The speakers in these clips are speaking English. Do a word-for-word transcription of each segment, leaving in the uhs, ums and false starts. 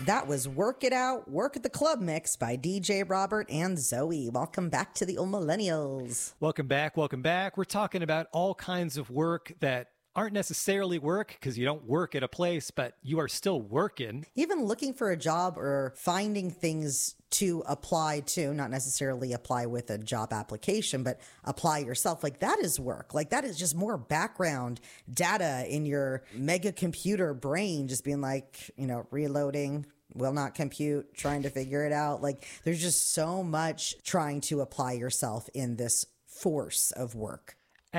That was Work It Out, Work at the Club mix by D J Robert and Zoe. Welcome back to the Old Millennials. Welcome back. Welcome back. We're talking about all kinds of work that aren't necessarily work because you don't work at a place, but you are still working. Even looking for a job or finding things to apply to, not necessarily apply with a job application, but apply yourself. Like that is work. Like that is just more background data in your mega computer brain, just being like, you know, reloading, will not compute, trying to figure it out. Like there's just so much trying to apply yourself in this force of work.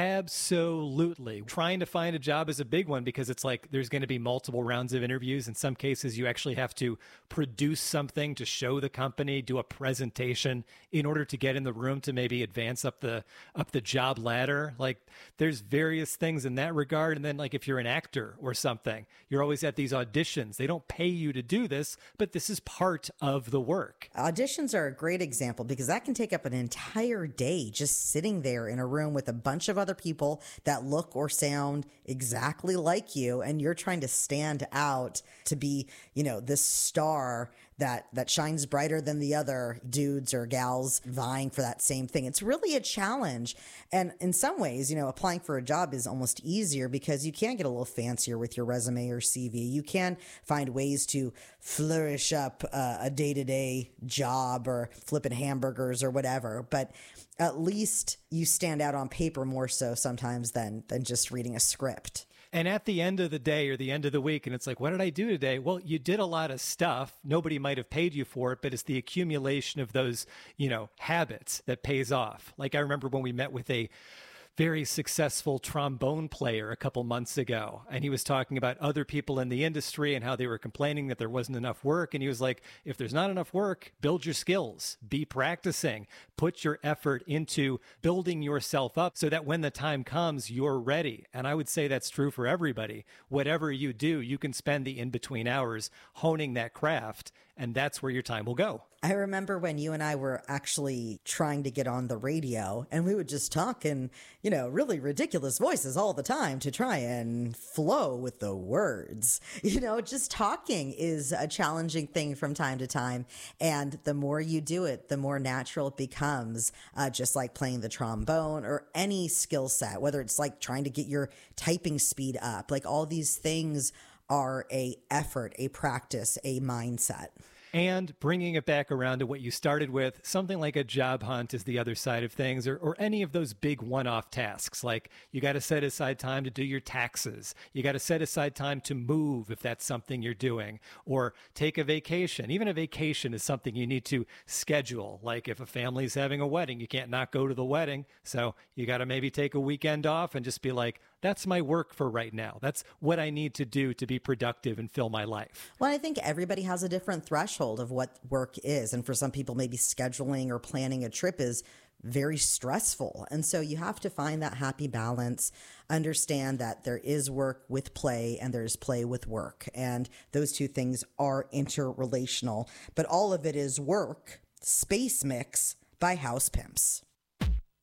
Absolutely. Trying to find a job is a big one because it's like there's going to be multiple rounds of interviews. In some cases, you actually have to produce something to show the company, do a presentation in order to get in the room to maybe advance up the up the job ladder. Like there's various things in that regard. And then like if you're an actor or something, you're always at these auditions. They don't pay you to do this, but this is part of the work. Auditions are a great example because that can take up an entire day just sitting there in a room with a bunch of other people that look or sound exactly like you, and you're trying to stand out to be, you know, this star that that shines brighter than the other dudes or gals vying for that same thing. It's really a challenge. And in some ways, you know, applying for a job is almost easier because you can get a little fancier with your resume or C V. You can find ways to flourish up uh, a day-to-day job or flipping hamburgers or whatever. But at least you stand out on paper more so sometimes than than just reading a script. And at the end of the day or the end of the week, and it's like, what did I do today? Well, you did a lot of stuff. Nobody might have paid you for it, but it's the accumulation of those, you know, habits that pays off. Like I remember when we met with a very successful trombone player a couple months ago. And he was talking about other people in the industry and how they were complaining that there wasn't enough work. And he was like, if there's not enough work, build your skills, be practicing, put your effort into building yourself up so that when the time comes, you're ready. And I would say that's true for everybody. Whatever you do, you can spend the in-between hours honing that craft, and that's where your time will go. I remember when you and I were actually trying to get on the radio, and we would just talk in, you know, really ridiculous voices all the time to try and flow with the words. You know, just talking is a challenging thing from time to time. And the more you do it, the more natural it becomes, uh, just like playing the trombone or any skill set, whether it's like trying to get your typing speed up. Like all these things are a effort, a practice, a mindset. And bringing it back around to what you started with, something like a job hunt is the other side of things, or, or any of those big one-off tasks. Like you got to set aside time to do your taxes. You got to set aside time to move if that's something you're doing, or take a vacation. Even a vacation is something you need to schedule. Like if a family's having a wedding, you can't not go to the wedding. So you got to maybe take a weekend off and just be like, that's my work for right now. That's what I need to do to be productive and fill my life. Well, I think everybody has a different threshold of what work is. And for some people, maybe scheduling or planning a trip is very stressful. And so you have to find that happy balance, understand that there is work with play and there's play with work. And those two things are interrelational. But all of it is work. Space Mix by House Pimps.